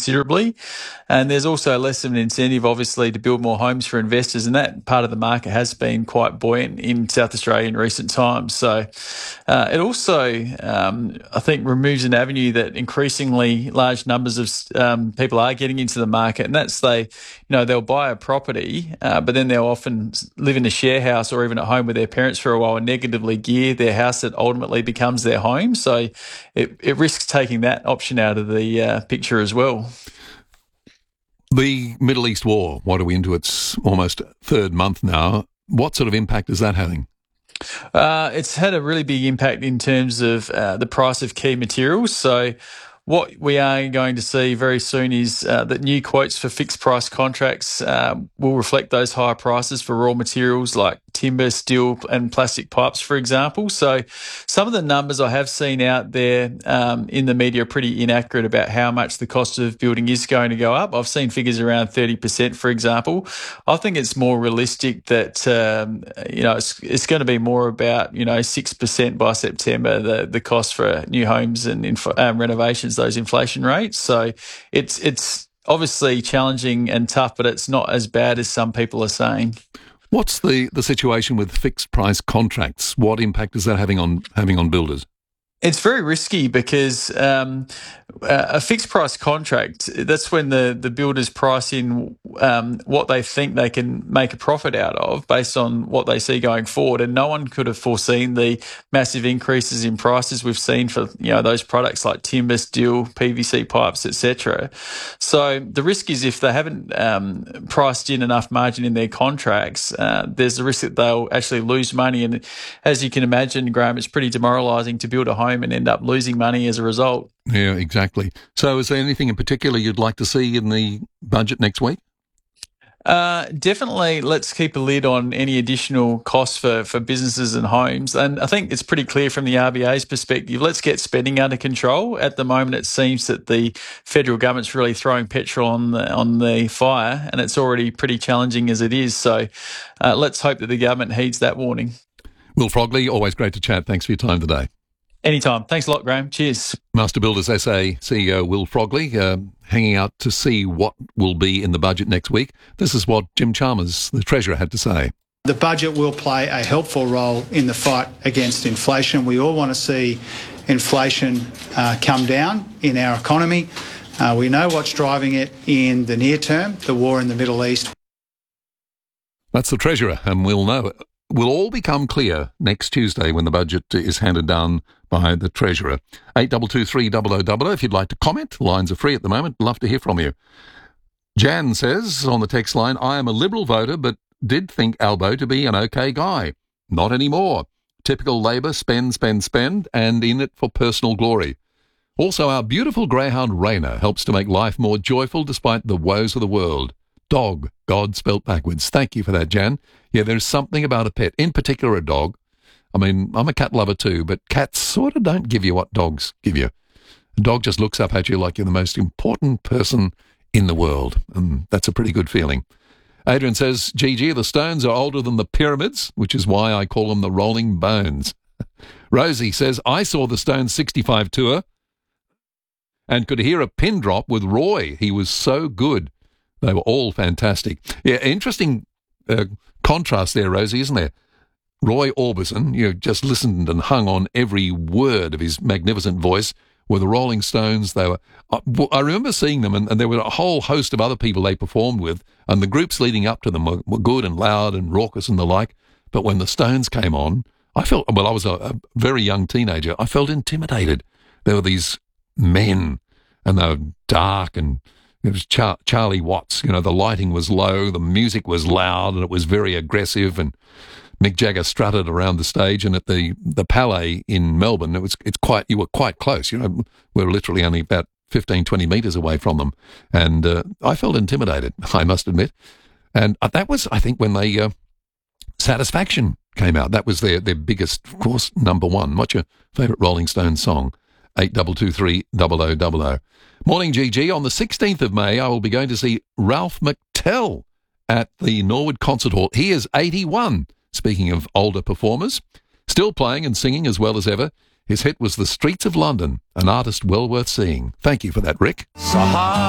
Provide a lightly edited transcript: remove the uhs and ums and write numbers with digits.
considerably. And there's also less of an incentive, obviously, to build more homes for investors. And that part of the market has been quite buoyant in South Australia in recent times. So it also, I think, removes an avenue that increasingly large numbers of people are getting into the market. And that's they'll buy a property, but then they'll often live in a share house or even at home with their parents for a while and negatively gear their house that ultimately becomes their home. So it risks taking that option out of the picture as well. The Middle East war, what are we into its almost third month now? What sort of impact is that having? It's had a really big impact in terms of the price of key materials. So what we are going to see very soon is that new quotes for fixed price contracts will reflect those higher prices for raw materials like timber, steel and plastic pipes, for example. So some of the numbers I have seen out there in the media are pretty inaccurate about how much the cost of building is going to go up. I've seen figures around 30%, for example. I think it's more realistic that, it's going to be more about, 6% by September, the cost for new homes and renovations, those inflation rates. So it's obviously challenging and tough, but it's not as bad as some people are saying. What's the situation with fixed price contracts? What impact is that having on builders? It's very risky because a fixed price contract, that's when the builders price in what they think they can make a profit out of based on what they see going forward. And no one could have foreseen the massive increases in prices we've seen for those products like timber, steel, PVC pipes, etc. So the risk is if they haven't priced in enough margin in their contracts, there's a risk that they'll actually lose money. And as you can imagine, Graham, it's pretty demoralising to build a home and end up losing money as a result. Yeah, exactly. So is there anything in particular you'd like to see in the budget next week? Definitely let's keep a lid on any additional costs for businesses and homes. And I think it's pretty clear from the RBA's perspective, let's get spending under control. At the moment, it seems that the federal government's really throwing petrol on the fire, and it's already pretty challenging as it is. So let's hope that the government heeds that warning. Will Frogley, always great to chat. Thanks for your time today. Anytime. Thanks a lot, Graham. Cheers. Master Builders SA CEO Will Frogley hanging out to see what will be in the budget next week. This is what Jim Chalmers, the Treasurer, had to say. The budget will play a helpful role in the fight against inflation. We all want to see inflation come down in our economy. We know what's driving it in the near term, the war in the Middle East. That's the Treasurer, and we'll know it will all become clear next Tuesday when the budget is handed down by the Treasurer. 8223 if you'd like to comment. Lines are free at the moment. Love to hear from you. Jan says on the text line, I am a Liberal voter but did think Albo to be an okay guy. Not anymore. Typical Labor, spend, and in it for personal glory. Also, our beautiful greyhound Rainer helps to make life more joyful despite the woes of the world. Dog, God spelt backwards. Thank you for that, Jan. Yeah, there's something about a pet, in particular a dog. I mean, I'm a cat lover too, but cats sort of don't give you what dogs give you. A dog just looks up at you like you're the most important person in the world, and that's a pretty good feeling. Adrian says, Gigi, the Stones are older than the Pyramids, which is why I call them the Rolling Bones. Rosie says, I saw the Stones 65 tour and could hear a pin drop with Roy. He was so good. They were all fantastic. Yeah, interesting contrast there, Rosie, isn't there? Roy Orbison, you just listened and hung on every word of his magnificent voice. With the Rolling Stones, they were. I remember seeing them, and there were a whole host of other people they performed with, and the groups leading up to them were good and loud and raucous and the like. But when the Stones came on, I felt, well, I was a very young teenager. I felt intimidated. There were these men, and they were dark, and it was Charlie Watts. You know, the lighting was low, the music was loud, and it was very aggressive, and Mick Jagger strutted around the stage, and at the Palais in Melbourne, you were quite close. You know, we were literally only about 15, 20 metres away from them, and I felt intimidated, I must admit. And that was, I think, when they Satisfaction came out. That was their biggest, of course, number one. What's your favourite Rolling Stones song? 8223 0000. Morning, GG. On the 16th of May, I will be going to see Ralph McTell at the Norwood Concert Hall. He is 81. Speaking of older performers, still playing and singing as well as ever. His hit was The Streets of London, an artist well worth seeing. Thank you for that, Rick.